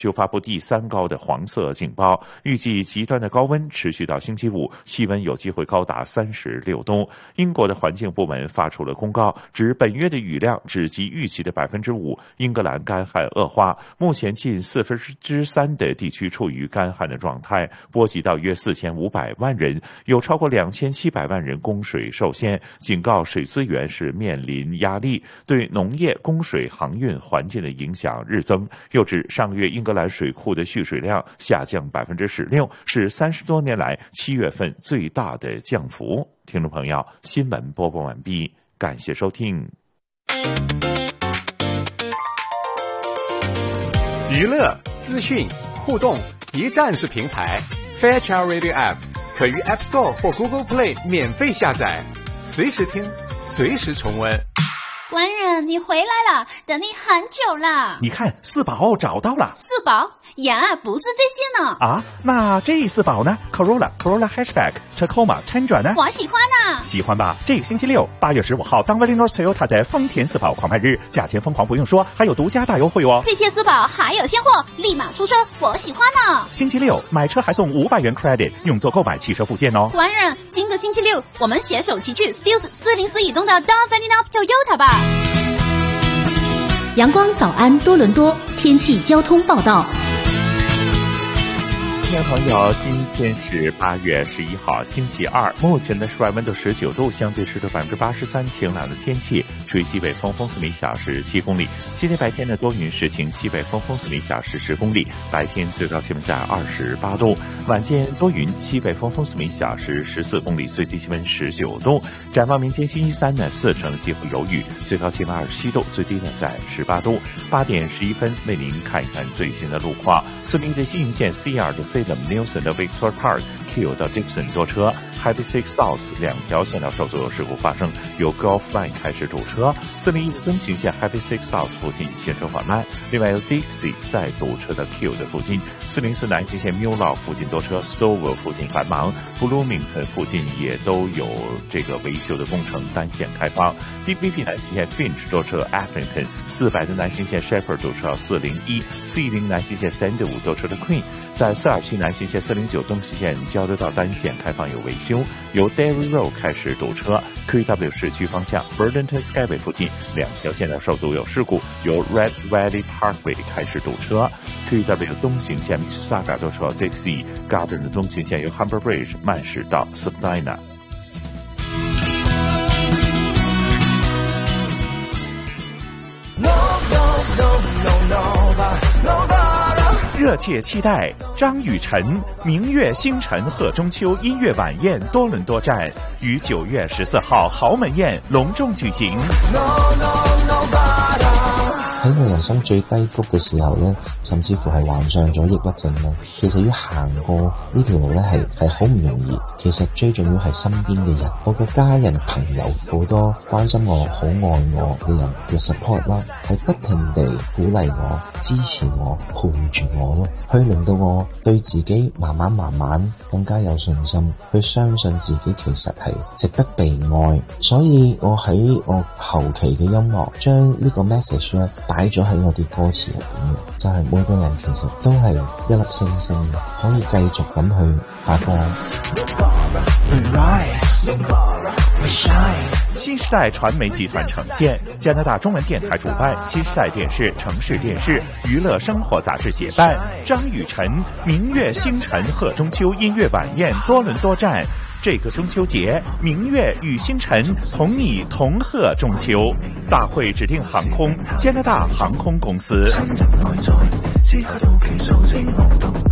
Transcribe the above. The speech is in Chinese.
就发布第3高的黄色警报，预计极端的高温持续到星期五，气温有机会高达36度。英国的环境部门发出了公告，指本月的雨量只及预期的5%，英格兰干旱恶化，目前近3/4的地区处于干旱的状态，波及到约4500万人，有超过2700万人供水受限，警告水资源是面临压力，对农业、供水、航运、环境的影响日增。又指上个月英格兰水库的蓄水量下降16%，是30多年来7月份最大的降幅。听众朋友，新闻播报完毕，感谢收听。 娱乐、资讯、互动一站式平台 Fairchild Radio App 可于 App Store 或 Google Play 免费下载，随时听，随时重温。 官人，你回来了，等你很久了。 你看4宝找到了。 4宝呀，不是这些呢。 啊，那这4宝呢？ Corolla Hatchback Tacoma Tundra 呢？ 我喜欢啊。 喜欢吧？这个星期六8月15号，当 Valley North Toyota 的丰田4宝狂卖日，价钱疯狂不用说，还有独家大优惠哦。 这些4宝还有现货，立马出车，我喜欢呢。 星期六买车还送500元 credit， 用作购买汽车附件哦。 官人，今个星期六我们携手骑去 Stills 404以东的 Don Valley North Toyota 吧。 阳光早安多伦多天气交通报道。 听众朋友，今天是8月11号，星期二，目前的室外温度19度，相对湿度83%，晴朗的天气，吹西北风，风速每小时7公里。今天白天的多云时晴，西北风，风速每小时10公里，白天最高气温在28度，晚间多云，西北风，风速每小时14公里，最低气温19度。展望明天星期三呢，4成几乎有雨，最高气温27度，最低呢在18度。8点11分，为您看一看最新的路况。401的西营线 CR 的 Salem、Nelson 的 Victoria Park、Q 到 Dixon 多车 ，Highway 6 South 2条线道受阻事故发生，由 Gulf Line 开始堵车。401的东行线 Highway 6 South 附近行车缓慢，另外有 Dixie 在堵车的 Q 的附近。404南行线 Mulau 附近多车 ，Stowell 附近繁忙 ，Bloomington 附近也都有这个维修的工程，单线开放。DVP 南行线 Finch 多车 Atherton，400的南行线 Shepherd 堵车401，410南行线 Sandwood 多车的 Queen， 在427南行线409东西线交流道单线开放有维修，由 Dairy Road 开始堵车 ，QW 市区方向 Burlington Skyway 附近2条线的受阻有事故，由 Red Valley Parkway 开始堵车 ，QW 东行线 Mississauga 多车 Dixie Garden 的东行线由 Humber Bridge 慢驶到 Spadina。 热切期待张雨晨明月星辰贺中秋音乐晚宴多伦多站于9月14號豪門宴隆重舉行。 喺我人生最低谷嘅時候呢，甚至乎係患上咗抑鬱症啦。其實要行過呢條路呢係好唔容易。其實最重要係身邊嘅人，我嘅家人朋友好多關心我、好愛我嘅人嘅 support 啦，係不停地鼓勵我、支持我、陪住我咯，去令到我對自己慢慢更加有信心，去相信自己其實係值得被愛。所以我喺我後期嘅音樂將呢個 message 咧擺咗喺我啲歌詞入邊嘅，就係每個人其實都係一粒星星，可以繼續咁去發光。 新时代传媒集团呈现，加拿大中文电台主办，新时代电视、城市电视、娱乐生活杂志协办，张雨晨明月星辰贺中秋音乐晚宴多伦多站。这个中秋节，明月与星辰同你同贺中秋。大会指定航空加拿大航空公司。